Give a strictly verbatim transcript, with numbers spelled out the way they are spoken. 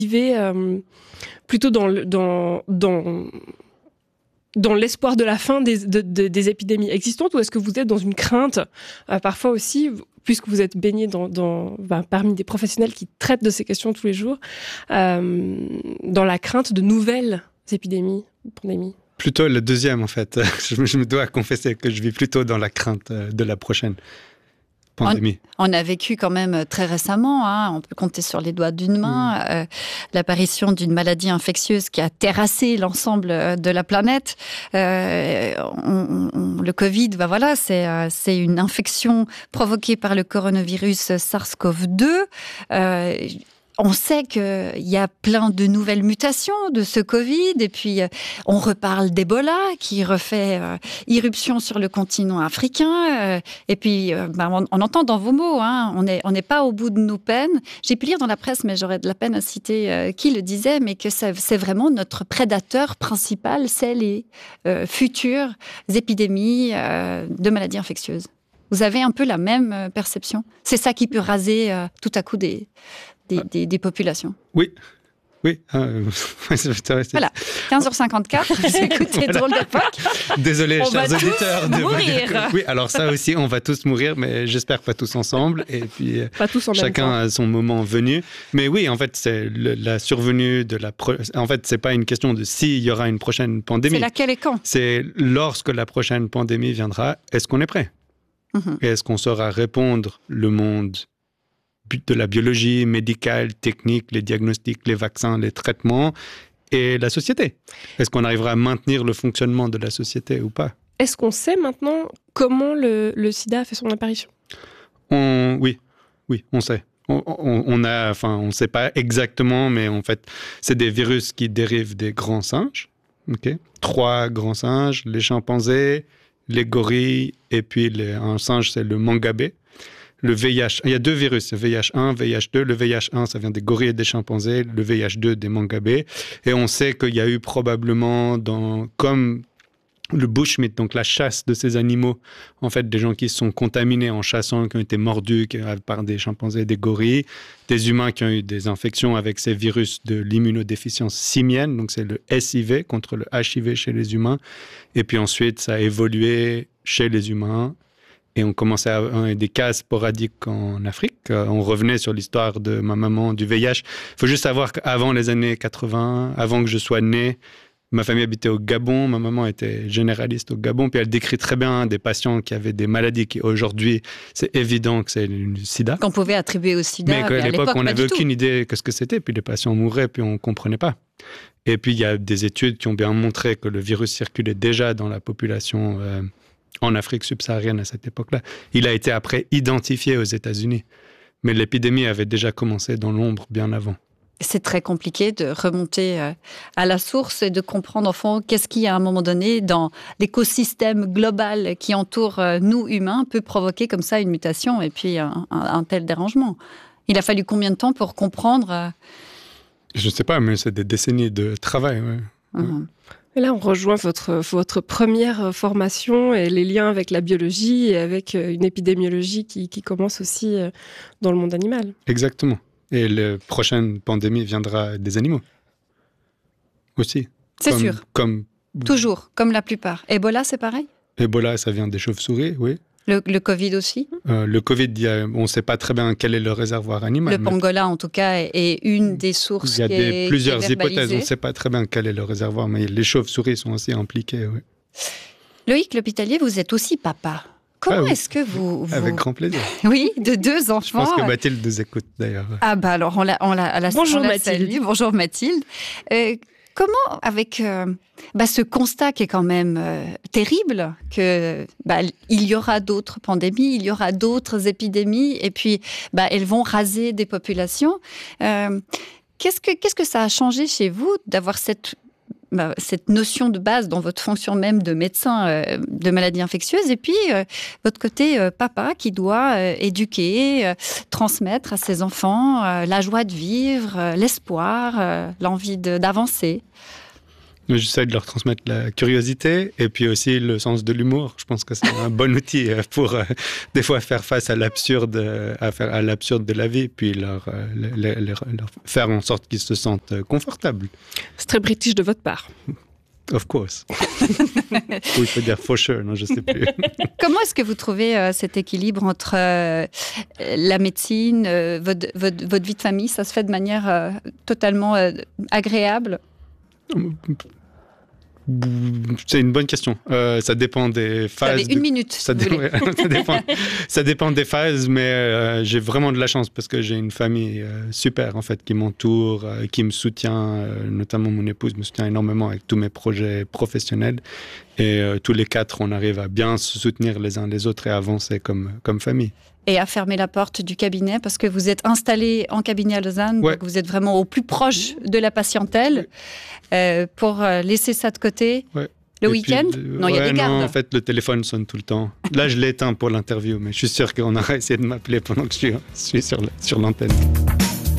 vivez euh, plutôt dans, le, dans, dans, dans l'espoir de la fin des, de, de, des épidémies existantes, ou est-ce que vous êtes dans une crainte, euh, parfois aussi, puisque vous êtes baigné dans, dans, ben, parmi des professionnels qui traitent de ces questions tous les jours, euh, dans la crainte de nouvelles épidémies, pandémies? Plutôt le deuxième, en fait. Je, je me dois confesser que je vis plutôt dans la crainte de la prochaine pandémie. On, on a vécu quand même très récemment, hein, on peut compter sur les doigts d'une main, mmh. euh, l'apparition d'une maladie infectieuse qui a terrassé l'ensemble de la planète. Euh, on, on, le Covid, bah voilà, c'est, euh, c'est une infection provoquée par le coronavirus SARS-CoV deux. Euh, On sait qu'il y a plein de nouvelles mutations de ce Covid, et puis euh, on reparle d'Ebola qui refait euh, irruption sur le continent africain. Euh, et puis, euh, bah, on, on entend dans vos mots, hein, on n'est on n'est pas au bout de nos peines. J'ai pu lire dans la presse, mais j'aurais de la peine à citer euh, qui le disait, mais que c'est, c'est vraiment notre prédateur principal, c'est les euh, futures épidémies euh, de maladies infectieuses. Vous avez un peu la même perception? C'est ça qui peut raser euh, tout à coup des... Des, des, des populations. Oui, oui. Euh, voilà, quinze heures cinquante-quatre, vous écoutez voilà. Drôle d'époque. Désolé, on chers va auditeurs. Tous de mourir. Que, oui, alors ça aussi, on va tous mourir, mais j'espère pas tous ensemble. Et puis, pas tous en chacun même temps. a son moment venu. Mais oui, en fait, c'est le, la survenue de la... Pro... En fait, c'est pas une question de s'il y aura une prochaine pandémie. C'est laquelle et quand? C'est lorsque la prochaine pandémie viendra, est-ce qu'on est prêt? Mm-hmm. Et est-ce qu'on saura répondre le monde de la biologie médicale, technique, les diagnostics, les vaccins, les traitements et la société. Est-ce qu'on arrivera à maintenir le fonctionnement de la société ou pas? Est-ce qu'on sait maintenant comment le, le sida a fait son apparition? on, Oui, oui, on sait. On, on, on a, enfin, on ne sait pas exactement, mais en fait, c'est des virus qui dérivent des grands singes. Okay. Trois grands singes, les chimpanzés, les gorilles et puis les, un singe, c'est le mangabé. Le V I H, il y a deux virus, le V I H un, V I H deux. Le V I H un, ça vient des gorilles et des chimpanzés. Le V I H deux, des mangabés. Et on sait qu'il y a eu probablement, dans, comme le bushmeat, donc la chasse de ces animaux, en fait, des gens qui se sont contaminés en chassant, qui ont été mordus par des chimpanzés et des gorilles, des humains qui ont eu des infections avec ces virus de l'immunodéficience simienne, donc c'est le S I V contre le H I V chez les humains. Et puis ensuite, ça a évolué chez les humains. Et on commençait à avoir des cas sporadiques en Afrique. On revenait sur l'histoire de ma maman du V I H. Il faut juste savoir qu'avant les années quatre-vingts, avant que je sois né, ma famille habitait au Gabon. Ma maman était généraliste au Gabon. Puis elle décrit très bien des patients qui avaient des maladies qui, aujourd'hui, c'est évident que c'est le sida. Qu'on pouvait attribuer au sida. Mais qu'à l'époque, l'époque, on n'avait aucune tout. idée de ce que c'était. Puis les patients mouraient, puis on ne comprenait pas. Et puis il y a des études qui ont bien montré que le virus circulait déjà dans la population euh, en Afrique subsaharienne à cette époque-là. Il a été après identifié aux États-Unis. Mais l'épidémie avait déjà commencé dans l'ombre bien avant. C'est très compliqué de remonter à la source et de comprendre, au fond, qu'est-ce qui, à un moment donné, dans l'écosystème global qui entoure nous, humains, peut provoquer comme ça une mutation et puis un, un, un tel dérangement. Il a fallu combien de temps pour comprendre? Je ne sais pas, mais c'est des décennies de travail. Ouais. Mmh. Et là, on rejoint votre, votre première formation et les liens avec la biologie et avec une épidémiologie qui, qui commence aussi dans le monde animal. Exactement. Et la prochaine pandémie viendra des animaux aussi. C'est comme, sûr. Comme... Toujours, comme la plupart. Ebola, c'est pareil? Ebola, ça vient des chauves-souris, oui. Le, le Covid aussi? euh, Le Covid, y a, on ne sait pas très bien quel est le réservoir animal. Le pangolin, en tout cas, est, est une des sources qui est Il y a des, est, plusieurs qui est hypothèses. On ne sait pas très bien quel est le réservoir, mais les chauves-souris sont aussi impliquées. Oui. Loïc L'Hospitalier, vous êtes aussi papa. Comment ah oui. est-ce que vous, vous... Avec grand plaisir. Oui, de deux enfants. Je pense que Mathilde nous écoute d'ailleurs. Ah bah alors, on l'a, on l'a, la, Bonjour on l'a Mathilde. Salué. Bonjour Mathilde. Euh, comment, avec euh, bah, ce constat qui est quand même euh, terrible, que bah, il y aura d'autres pandémies, il y aura d'autres épidémies, et puis bah, elles vont raser des populations. Euh, qu'est-ce que, qu'est-ce que ça a changé chez vous d'avoir cette Bah, cette notion de base dans votre fonction même de médecin euh, de maladies infectieuses, et puis euh, votre côté euh, papa qui doit euh, éduquer, euh, transmettre à ses enfants euh, la joie de vivre, euh, l'espoir, euh, l'envie de, d'avancer. J'essaie de leur transmettre la curiosité et puis aussi le sens de l'humour. Je pense que c'est un bon outil pour euh, des fois faire face à l'absurde, à faire à l'absurde de la vie, puis leur, euh, leur, leur, leur faire en sorte qu'ils se sentent confortables. C'est très british de votre part. Of course. Ou il faut dire for sure, non, je sais plus. Comment est-ce que vous trouvez euh, cet équilibre entre euh, la médecine, euh, votre, votre, votre vie de famille? Ça se fait de manière euh, totalement euh, agréable? C'est une bonne question. Euh, ça dépend des phases. Vous avez une de... minute. Ça, dé... ouais, ça, dépend... ça dépend des phases, mais euh, j'ai vraiment de la chance parce que j'ai une famille euh, super en fait qui m'entoure, euh, qui me soutient. Euh, notamment mon épouse me soutient énormément avec tous mes projets professionnels. Et euh, tous les quatre, on arrive à bien se soutenir les uns les autres et avancer comme comme famille. Et à fermer la porte du cabinet parce que vous êtes installé en cabinet à Lausanne, ouais. donc vous êtes vraiment au plus proche de la patientèle euh, pour laisser ça de côté. Ouais. Le et week-end puis, Non, il ouais, y a des gardes. Non, en fait, le téléphone sonne tout le temps. Là, je l'éteins pour l'interview, mais je suis sûr qu'on aura essayé de m'appeler pendant que je suis, je suis sur, sur l'antenne.